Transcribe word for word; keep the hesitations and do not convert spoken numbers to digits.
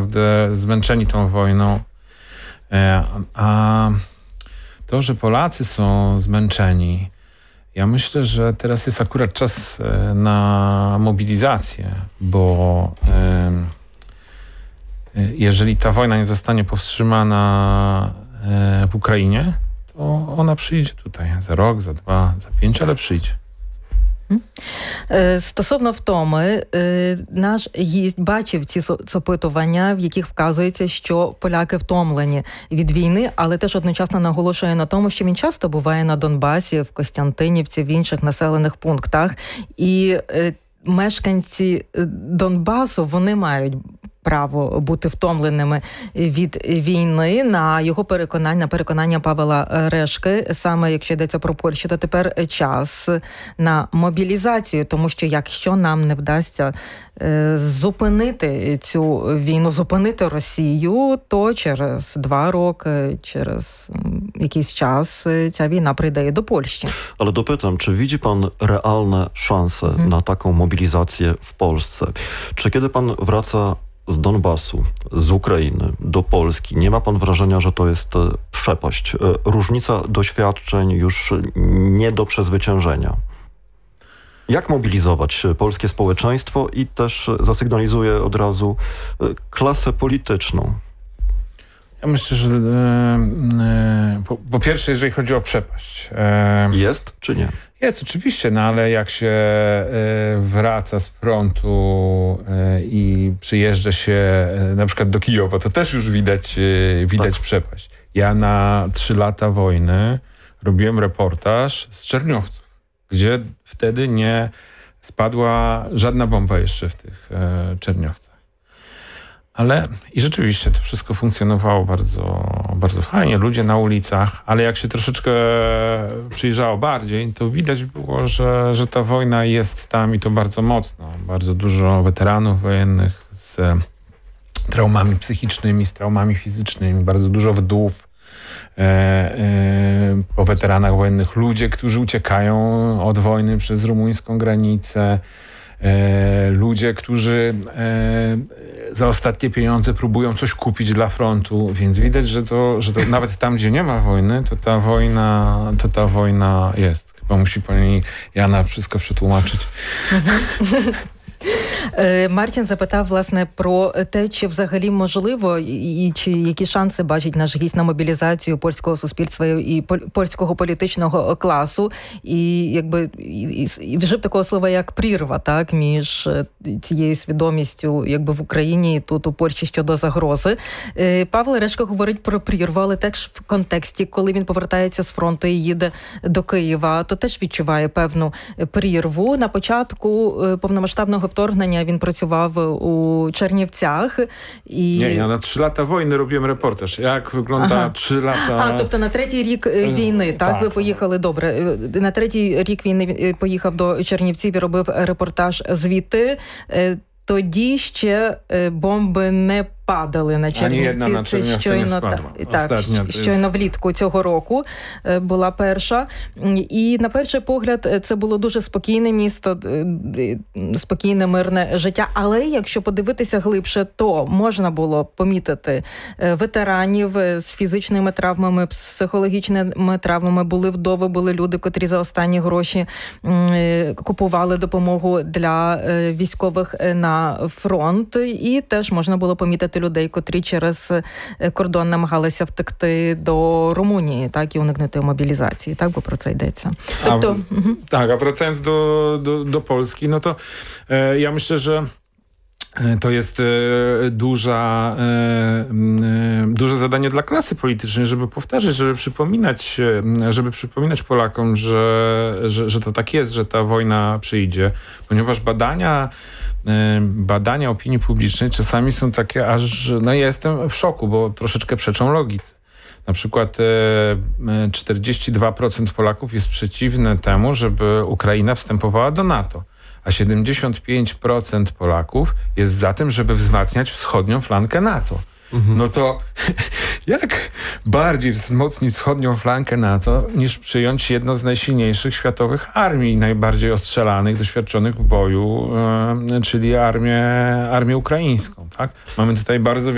naprawdę zmęczeni tą wojną. A to, że Polacy są zmęczeni, ja myślę, że teraz jest akurat czas na mobilizację, bo jeżeli ta wojna nie zostanie powstrzymana w Ukrainie, to ona przyjdzie tutaj za rok, za dwa, za pięć, ale przyjdzie. Стосовно втоми, наш гість бачив ці опитування, в яких вказується, що поляки втомлені від війни, але теж одночасно наголошує на тому, що він часто буває на Донбасі, в Костянтинівці, в інших населених пунктах. І мешканці Донбасу, вони мають право бути втомленими від війни. На його переконання, на переконання Павла Решки, саме якщо йдеться про Польщу, то тепер час на мобілізацію, тому що якщо нам не вдасться е, зупинити цю війну, зупинити Росію, то через два роки, через якийсь час ця війна прийде і до Польщі. Ale dopytam, czy widzi pan realne szanse mhm. na taką mobilizację w Polsce? Czy kiedy pan wraca z Donbasu, z Ukrainy do Polski, nie ma pan wrażenia, że to jest przepaść, różnica doświadczeń już nie do przezwyciężenia? Jak mobilizować polskie społeczeństwo i też zasygnalizuję od razu klasę polityczną? Ja myślę, że e, e, po, po pierwsze, jeżeli chodzi o przepaść. E, jest czy nie? Jest oczywiście, no ale jak się e, wraca z frontu e, i przyjeżdża się e, na przykład do Kijowa, to też już widać, e, widać tak. przepaść. Ja na trzy lata wojny robiłem reportaż z Czerniowców, gdzie wtedy nie spadła żadna bomba jeszcze w tych e, Czerniowcach. Ale i rzeczywiście to wszystko funkcjonowało bardzo, bardzo fajnie, ludzie na ulicach, ale jak się troszeczkę przyjrzało bardziej, to widać było, że, że ta wojna jest tam i to bardzo mocno. Bardzo dużo weteranów wojennych z traumami psychicznymi, z traumami fizycznymi, bardzo dużo wdów e, e, po weteranach wojennych, ludzie, którzy uciekają od wojny przez rumuńską granicę, E, ludzie, którzy e, za ostatnie pieniądze próbują coś kupić dla frontu, więc widać, że to, że to nawet tam, gdzie nie ma wojny, to ta wojna, to ta wojna jest. Chyba musi pani Jana wszystko przetłumaczyć. Мартін запитав, власне, про те, чи взагалі можливо і чи які шанси бачить наш гість на мобілізацію польського суспільства і польського політичного класу. І якби і, і вжив такого слова, як прірва, так, між цією свідомістю, якби в Україні і тут у Польщі щодо загрози. Павло Решка говорить про прірву, але теж в контексті, коли він повертається з фронту і їде до Києва, то теж відчуває певну прірву. На початку повномасштабного вторгнення він працював у Чернівцях. І... Ні, я на три лата війни робив репортаж. Як виглядає ага. три лата... А, тобто на третій рік війни, так? так? Ви поїхали, добре. На третій рік війни поїхав до Чернівців і робив репортаж звідти. Тоді ще бомби не падали на Чернівці. На це щойно, та, так, щойно влітку цього року була перша. І на перший погляд це було дуже спокійне місто, спокійне, мирне життя. Але якщо подивитися глибше, то можна було помітити ветеранів з фізичними травмами, психологічними травмами. Були вдови, були люди, котрі за останні гроші купували допомогу для військових на фронт. І теж можна було помітити людей, котрі через кордон намагалися втекти до Румунії, так, і уникнути мобілізації, так, бо про це йдеться. Тобто, a, mhm. Tak, a wracając do, do, do Polski, no to e, ja myślę, że to jest e, duża, e, e, duże zadanie dla klasy politycznej, żeby powtarzać, żeby przypominać, żeby przypominać Polakom, że, że, że to tak jest, że ta wojna przyjdzie, ponieważ badania badania opinii publicznej czasami są takie, aż no ja jestem w szoku, bo troszeczkę przeczą logice. Na przykład czterdzieści dwa procent Polaków jest przeciwne temu, żeby Ukraina wstępowała do NATO, a siedemdziesiąt pięć procent Polaków jest za tym, żeby wzmacniać wschodnią flankę NATO. Mhm. No to jak bardziej wzmocnić wschodnią flankę NATO, niż przyjąć jedno z najsilniejszych światowych armii, najbardziej ostrzelanych, doświadczonych w boju, yy, czyli armię, armię ukraińską, tak? Mamy tutaj bardzo